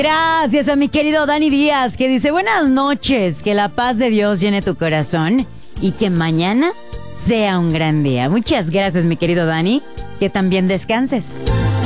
Gracias a mi querido Dani Díaz, que dice: buenas noches, que la paz de Dios llene tu corazón y que mañana sea un gran día. Muchas gracias, mi querido Dani, que también descanses.